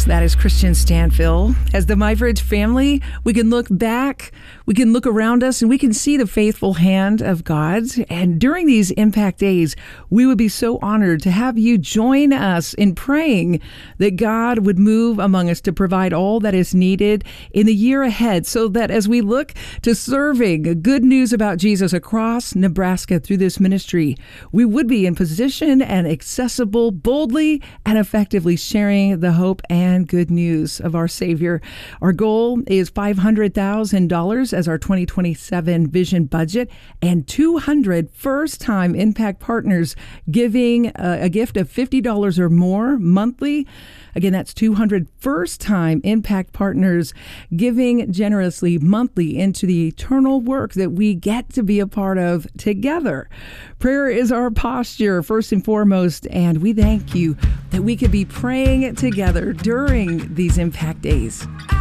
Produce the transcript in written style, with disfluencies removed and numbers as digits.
Yes, that is Christian Stanfill. As the MyBridge family, we can look back, we can look around us, and we can see the faithful hand of God. And during these Impact Days, we would be so honored to have you join us in praying that God would move among us to provide all that is needed in the year ahead, so that as we look to serving good news about Jesus across Nebraska through this ministry, we would be in position and accessible, boldly and effectively sharing the hope and good news of our Savior. Our goal is $500,000 as our 2027 vision budget, and 200 first-time Impact partners giving a gift of $50 or more monthly. Again, that's 200 first-time Impact partners giving generously monthly into the eternal work that we get to be a part of together. Prayer is our posture, first and foremost, and we thank you that we could be praying together during these Impact Days.